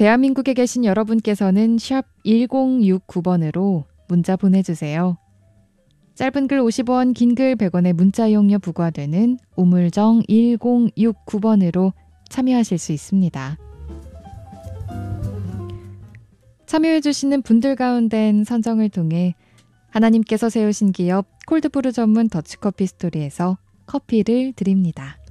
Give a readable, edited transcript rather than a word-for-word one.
대한민국에 계신 여러분께서는 샵 1069번으로 문자 보내주세요. 짧은 글 50원, 긴 글 100원의 문자 이용료 부과되는 우물정 1069번으로 참여하실 수 있습니다. 참여해주시는 분들 가운데는 선정을 통해 하나님께서 세우신 기업 콜드브루 전문 더치커피 스토리에서 커피를 드립니다.